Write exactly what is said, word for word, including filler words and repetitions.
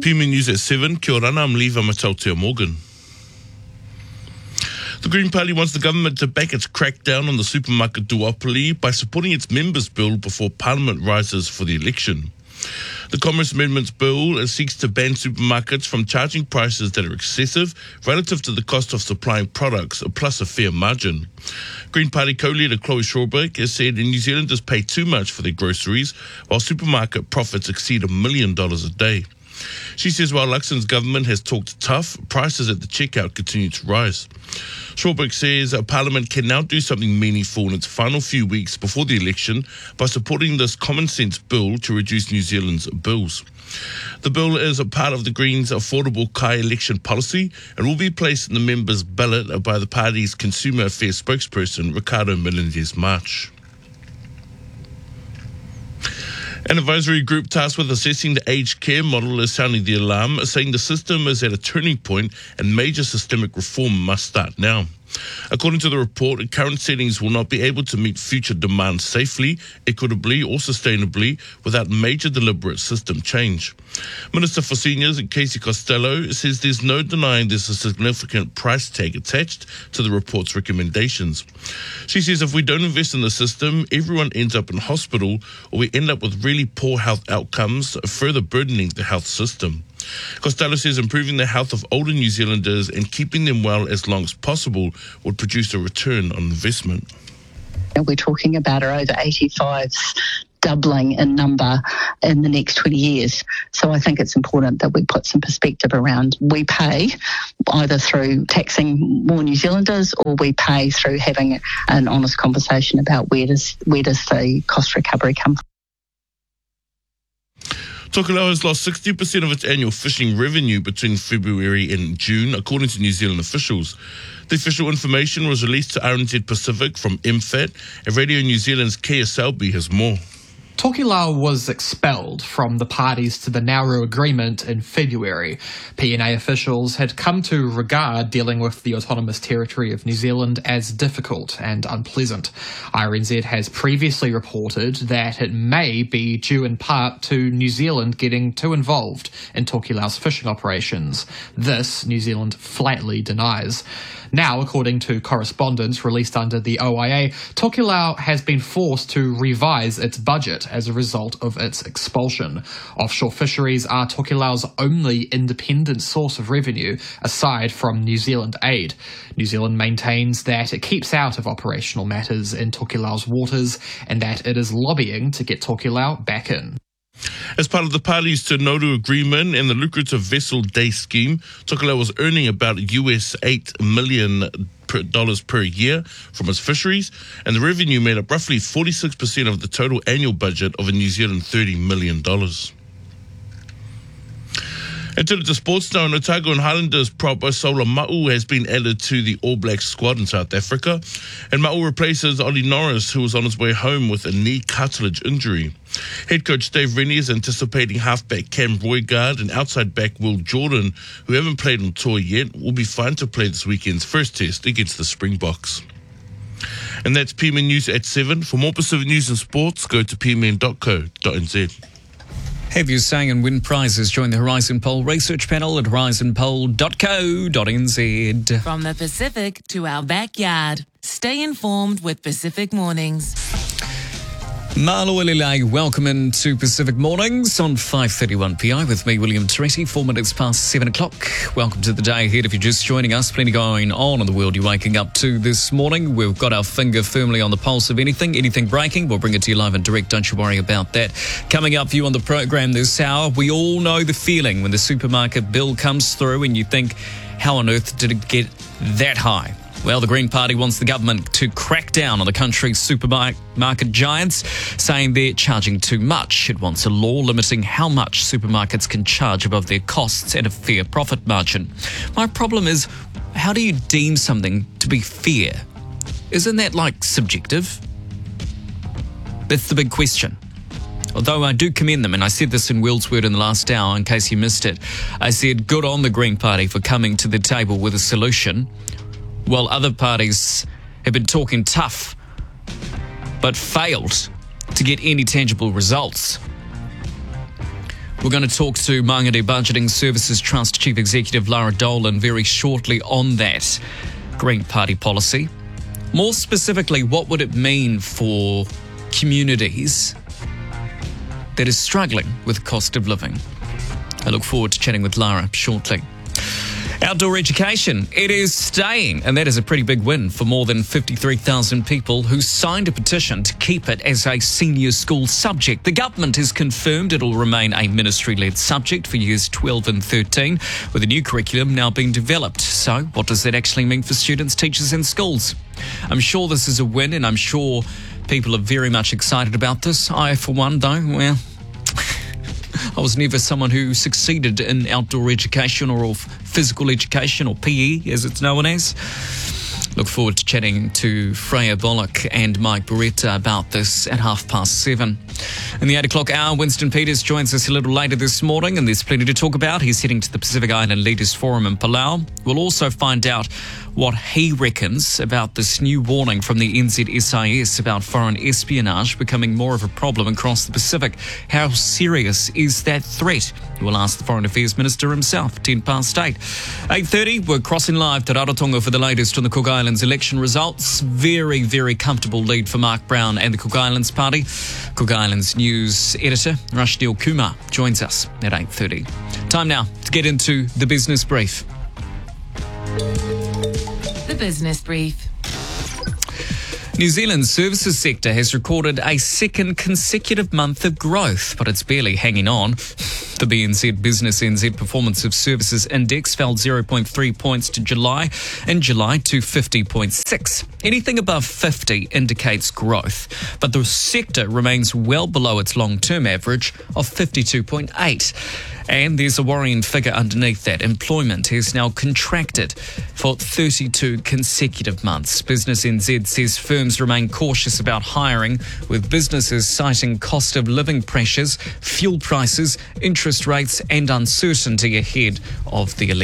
P M News at seven. Kia ora, I'm Leva Matautea Morgan. The Green Party wants the government to back its crackdown on the supermarket duopoly by supporting its members' bill before Parliament rises for the election. The Commerce Amendments Bill seeks to ban supermarkets from charging prices that are excessive relative to the cost of supplying products, plus a fair margin. Green Party co-leader Chloe Shawberg has said New Zealanders pay too much for their groceries, while supermarket profits exceed a million dollars a day. She says while Luxon's government has talked tough, prices at the checkout continue to rise. Shawberg says uh, Parliament can now do something meaningful in its final few weeks before the election by supporting this common sense bill to reduce New Zealand's bills. The bill is a part of the Greens' affordable Kai election policy and will be placed in the members' ballot by the party's Consumer Affairs spokesperson, Ricardo Melendez-March. An advisory group tasked with assessing the aged care model is sounding the alarm, saying the system is at a turning point and major systemic reform must start now. According to the report, current settings will not be able to meet future demands safely, equitably or sustainably without major deliberate system change. Minister for Seniors, Casey Costello, says there's no denying there's a significant price tag attached to the report's recommendations. She says if we don't invest in the system, everyone ends up in hospital or we end up with really poor health outcomes, further burdening the health system. Costello says improving the health of older New Zealanders and keeping them well as long as possible would produce a return on investment. We're talking about our over eighty-fives doubling in number in the next twenty years. So I think it's important that we put some perspective around we pay either through taxing more New Zealanders or we pay through having an honest conversation about where does where does the cost recovery come from. Tokelau has lost sixty percent of its annual fishing revenue between February and June, according to New Zealand officials. The official information was released to R N Z Pacific from M F A T, and Radio New Zealand's Kea Selby has more. Tokelau was expelled from the parties to the Nauru Agreement in February. P N A officials had come to regard dealing with the Autonomous Territory of New Zealand as difficult and unpleasant. R N Z has previously reported that it may be due in part to New Zealand getting too involved in Tokelau's fishing operations. This New Zealand flatly denies. Now, according to correspondence released under the O I A, Tokelau has been forced to revise its budget as a result of its expulsion. Offshore fisheries are Tokelau's only independent source of revenue, aside from New Zealand aid. New Zealand maintains that it keeps out of operational matters in Tokelau's waters and that it is lobbying to get Tokelau back in. As part of the parties to Nauru Agreement and the lucrative Vessel Day Scheme, Tokelau was earning about U S eight million dollars per year from its fisheries, and the revenue made up roughly forty-six percent of the total annual budget of a New Zealand thirty million dollars. And to the sports now, Otago and Highlanders prop Sola Ma'u has been added to the All Blacks squad in South Africa, and Ma'u replaces Ollie Norris, who was on his way home with a knee cartilage injury. Head coach Dave Rennie is anticipating halfback Cam Roygaard and outside back Will Jordan, who haven't played on tour yet, will be fine to play this weekend's first test against the Springboks. And that's P M N News at seven. For more Pacific news and sports, go to p m n dot co dot n z. Have you sang and win prizes? Join the Horizon Poll research panel at horizon poll dot co dot n z. From the Pacific to our backyard. Stay informed with Pacific Mornings. Maluelele, welcome into Pacific Mornings on five thirty-one p m with me, William Teresi, four minutes past seven o'clock. Welcome to the day ahead. If you're just joining us, plenty going on in the world you're waking up to this morning. We've got our finger firmly on the pulse of anything, anything breaking. We'll bring it to you live and direct. Don't you worry about that. Coming up for you on the program this hour, we all know the feeling when the supermarket bill comes through and you think, how on earth did it get that high? Well, the Green Party wants the government to crack down on the country's supermarket giants, saying they're charging too much. It wants a law limiting how much supermarkets can charge above their costs and a fair profit margin. My problem is, how do you deem something to be fair? Isn't that, like, subjective? That's the big question. Although I do commend them, and I said this in Will's Word in the last hour, in case you missed it. I said, good on the Green Party for coming to the table with a solution, while other parties have been talking tough but failed to get any tangible results. We're going to talk to Māngere Budgeting Services Trust Chief Executive Lara Dolan very shortly on that Green Party policy. More specifically, what would it mean for communities that is struggling with cost of living? I look forward to chatting with Lara shortly. Outdoor education, it is staying, and that is a pretty big win for more than fifty-three thousand people who signed a petition to keep it as a senior school subject. The government has confirmed it'll remain a ministry-led subject for years twelve and thirteen, with a new curriculum now being developed. So, what does that actually mean for students, teachers and schools? I'm sure this is a win, and I'm sure people are very much excited about this. I, for one, though, well... I was never someone who succeeded in outdoor education or physical education, or P E as it's known as. Look forward to chatting to Freya Bullock and Mike Beretta about this at half past seven. In the eight o'clock hour, Winston Peters joins us a little later this morning, and there's plenty to talk about. He's heading to the Pacific Island Leaders Forum in Palau. We'll also find out what he reckons about this new warning from the N Z S I S about foreign espionage becoming more of a problem across the Pacific. How serious is that threat? We'll ask the Foreign Affairs Minister himself, ten past eight. eight thirty, we're crossing live to Rarotonga for the latest on the Cook Islands election results. Very, very comfortable lead for Mark Brown and the Cook Islands Party. Cook Islands News editor Rashdeel Kumar joins us at eight thirty. Time now to get into the business brief. The Business Brief. New Zealand's services sector has recorded a second consecutive month of growth, but it's barely hanging on. The B N Z Business N Z Performance of Services Index fell zero point three points to July, in July to fifty point six. Anything above fifty indicates growth, but the sector remains well below its long-term average of fifty-two point eight. And there's a worrying figure underneath that. Employment has now contracted for thirty-two consecutive months. Business N Z says firms remain cautious about hiring, with businesses citing cost of living pressures, fuel prices, interest rates and uncertainty ahead of the election.